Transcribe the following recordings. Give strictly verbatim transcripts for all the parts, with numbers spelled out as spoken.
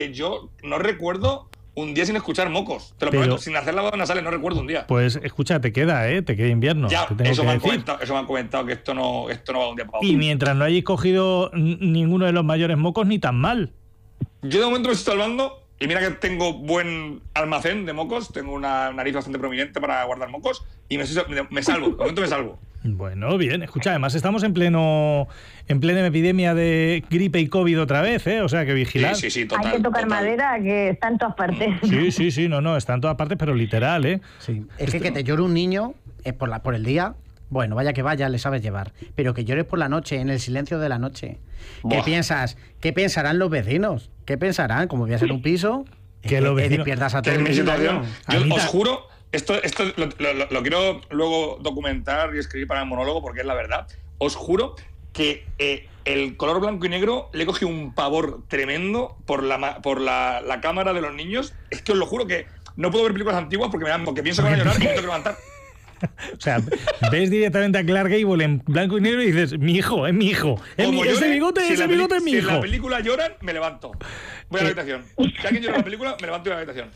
yo no recuerdo un día sin escuchar mocos. Te lo Pero, prometo, sin hacer lavado nasales, no recuerdo un día. Pues escucha, te queda, ¿eh? Te queda invierno. Ya, te tengo eso que me, han decir. comentado, eso me han comentado, que esto no, esto no va un día para otro. Y mientras no hayáis cogido n- ninguno de los mayores mocos, ni tan mal. Yo de momento me estoy salvando, y mira que tengo buen almacén de mocos, tengo una nariz bastante prominente para guardar mocos, y me, me salvo, de momento me salvo. Bueno, bien, escucha, además estamos en pleno en plena epidemia de gripe y COVID otra vez, ¿eh? O sea, que vigilar. Sí, sí, sí, total. Hay que tocar total. madera, que está en todas partes. Sí, sí, sí, no, no, está en todas partes, pero literal, ¿eh? Sí. Es que que te llore un niño eh, por, la, por el día, bueno, vaya que vaya, le sabes llevar. Pero que llores por la noche, en el silencio de la noche. ¿Qué Buah. piensas? ¿Qué pensarán los vecinos? ¿Qué pensarán? Como voy a ser un piso, Que eh, los eh, vecinos- despiertas a Que todo en el mi mundo. situación, yo Anita- os juro, esto, esto lo, lo- lo quiero luego documentar y escribir para el monólogo porque es la verdad. Os juro que eh, el color blanco y negro le cogí un pavor tremendo por la ma- por la, la cámara de los niños. Es que os lo juro que no puedo ver películas antiguas porque me dan, porque pienso que van a llorar y me tengo que levantar. O sea, ves directamente a Clark Gable en blanco y negro y dices, mi hijo, es mi hijo. Es mi, Como ese llore, bigote, si en ese la peli- bigote es mi si hijo. en la película lloran, me levanto. Voy a la habitación. Si alguien llora en la película, me levanto y voy a la habitación.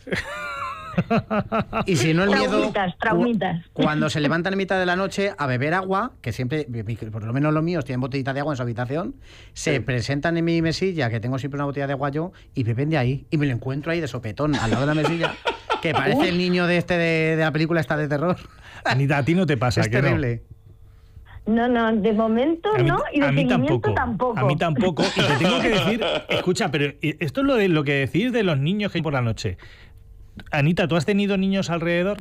Y si no el miedo, Traumitas, traumitas. cu- cuando se levantan en mitad de la noche a beber agua, que siempre, por lo menos los míos tienen botellita de agua en su habitación, se Sí. presentan en mi mesilla, que tengo siempre una botella de agua yo, y beben de ahí. Y me lo encuentro ahí de sopetón, al lado de la mesilla, que parece el niño de este de, de la película esta de terror. Anita, a ti no te pasa, Es que no? terrible. No, no, de momento A mí, no, y de a mí seguimiento tampoco, tampoco. A mí tampoco. Y te tengo que decir, escucha, pero esto es lo de lo que decís de los niños que hay por la noche. Anita, ¿tú has tenido niños alrededor?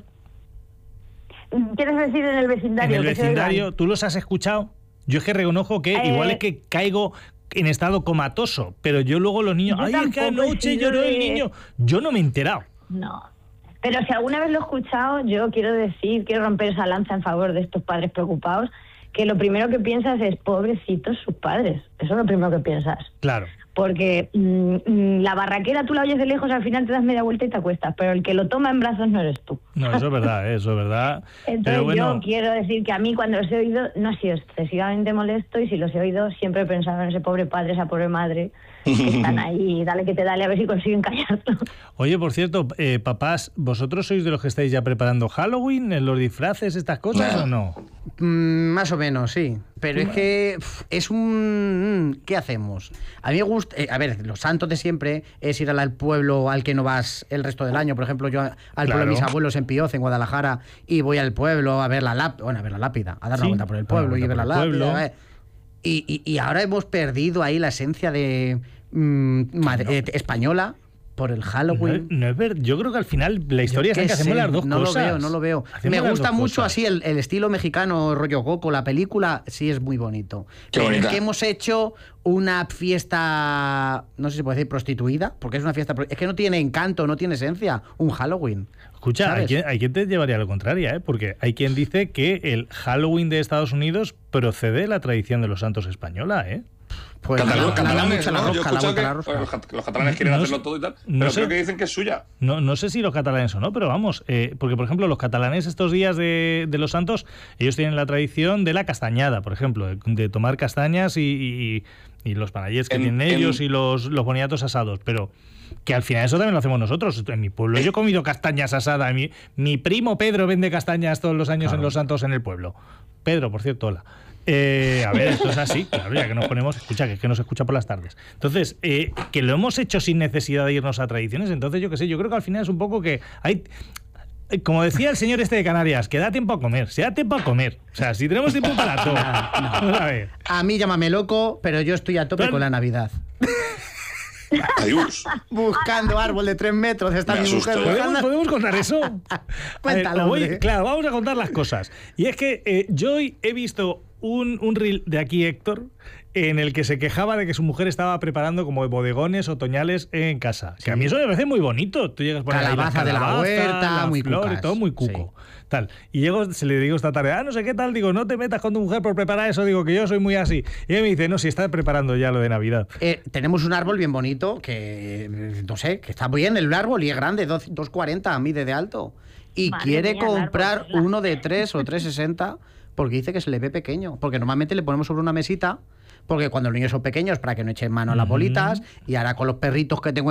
¿Quieres decir en el vecindario? En el que se vecindario, oigan? ¿tú los has escuchado? Yo es que reconozco que Eh, igual es que caigo en estado comatoso, pero yo luego los niños, Yo ay, es que tampoco he anoche sido lloró el de- niño. Yo no me he enterado. No. Pero si alguna vez lo he escuchado, yo quiero decir, quiero romper esa lanza en favor de estos padres preocupados, que lo primero que piensas es, pobrecitos sus padres. Eso es lo primero que piensas. Claro. Porque mm, mm, la barraquera tú la oyes de lejos, al final te das media vuelta y te acuestas, pero el que lo toma en brazos no eres tú. No, eso es verdad, ¿eh? Eso es verdad. Entonces Pero bueno, yo quiero decir que a mí cuando los he oído no ha sido excesivamente molesto, y si los he oído siempre he pensado en ese pobre padre, esa pobre madre, que están ahí, dale que te dale, a ver si consiguen callarlo. oye, por cierto, eh, papás, ¿vosotros sois de los que estáis ya preparando Halloween, en los disfraces, estas cosas o no? Mm, más o menos, sí. Pero es que uf, es un... ¿Qué hacemos? A mí me gusta... eh, a ver, los santos de siempre es ir al al pueblo al que no vas el resto del año. Por ejemplo, yo al Claro. pueblo de mis abuelos en Pioz, en Guadalajara, y voy al pueblo a ver la lápida, bueno, a ver la lápida, a dar Sí, una vuelta por el a dar pueblo una y ver vuelta la por el lápida. pueblo. eh. Y, y, y ahora hemos perdido ahí la esencia de mm, mad- eh, española por el No, Halloween. no es ver, yo creo que al final la historia es Yo que qué hacemos sé, las dos no cosas. lo veo, no lo veo. Hacemos Me las gusta dos mucho cosas. así el, el estilo mexicano, rollo Coco, la película, sí es muy bonito. Qué Pero bonita. es que hemos hecho una fiesta, no sé si se puede decir prostituida, porque es una fiesta, pro- es que no tiene encanto, no tiene esencia, un Halloween. Escucha, hay ¿sabes? quien, hay quien te llevaría a lo contrario, ¿eh? Porque hay quien dice que el Halloween de Estados Unidos procede de la tradición de los santos española, ¿eh? Pues Catalán- la- la- la catalanes, mucha la ¿no? Yo he rosca, la escuchado boca, que la rosca. bueno, los, cat- los catalanes quieren No hacerlo sé- todo y tal, no pero sé. creo que dicen que es suya. No, no sé si los catalanes o no, pero vamos, eh, porque por ejemplo los catalanes estos días de, de los santos, ellos tienen la tradición de la castañada, por ejemplo, de, de tomar castañas y, y- y los panayets que En- tienen en- ellos y los, los boniatos asados, pero que al final eso también lo hacemos nosotros. En mi pueblo yo he comido castañas asadas, mi, mi primo Pedro vende castañas todos los años Claro. en los santos en el pueblo. Pedro, por cierto, hola. Eh, a ver, esto es así, claro, ya que nos ponemos, escucha, que es que nos escucha por las tardes. Entonces, eh, que lo hemos hecho sin necesidad de irnos a tradiciones, entonces yo qué sé, yo creo que al final es un poco que hay, eh, como decía el señor este de Canarias, que da tiempo a comer, se da tiempo a comer. O sea, si tenemos tiempo para todo. Vamos a ver. A mí llámame loco, pero yo estoy a tope Pero- con la Navidad. Adiós. Buscando árbol de tres metros, está Me mi asusto, mujer ¿eh? ¿Podemos, buscando. podemos contar eso? Cuéntalo, A ver, voy- hombre. claro, vamos a contar las cosas. Y es que eh, yo hoy he visto un, un reel de aquí, Héctor, en el que se quejaba de que su mujer estaba preparando como bodegones otoñales en casa. Que a mí eso me parece muy bonito. Tú llegas por ahí las Calabaza de la calabazas, huerta, las muy flores, cucas. todo muy cuco. Tal. Y llego, se le digo esta tarde, ah, no sé qué tal, digo, no te metas con tu mujer por preparar eso, digo que yo soy muy así. Y él me dice, no, si está preparando ya lo de Navidad. Eh, tenemos un árbol bien bonito que, eh, no sé, que está bien el árbol y es grande, dos cuarenta mide de alto. Y Madre quiere mía, el árbol, comprar ¿verdad? uno de tres o tres sesenta porque dice que se le ve pequeño. Porque normalmente le ponemos sobre una mesita, porque cuando los niños son pequeños, para que no echen mano a las Ujú. bolitas, y ahora con los perritos que tengo